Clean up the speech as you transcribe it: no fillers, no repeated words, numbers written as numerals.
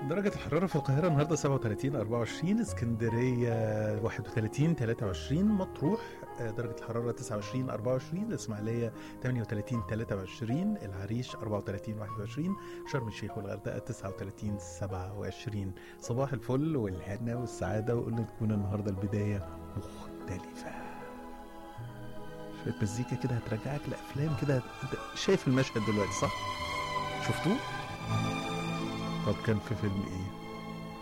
درجة الحرارة في القاهرة النهاردة 37 24، اسكندرية 31 23، مطروح درجة الحرارة 29 24، الإسماعيلية 38 23، العريش 34 21، شرم الشيخ والغردقة 39 27. صباح الفل والهنا والسعادة، وقلنا تكون النهاردة البداية مختلفة. شوية مزيكا كده هترجعك لأفلام كده. انت شايف المشهد دلوقتي صح؟ شفتوه؟ طب كان في فيلم ايه؟